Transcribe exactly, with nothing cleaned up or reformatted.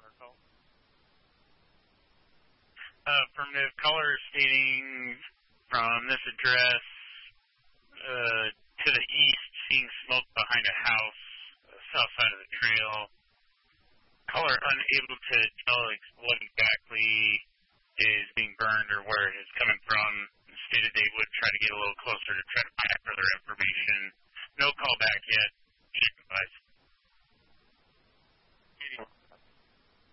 Uh, affirmative. Caller stating from this address uh, to the east, seeing smoke behind a house, uh, south side of the trail. Caller unable to tell what exactly is being burned or where it is coming from. Stated they would try to get a little closer to try to find out further information. No call back yet. Check advice.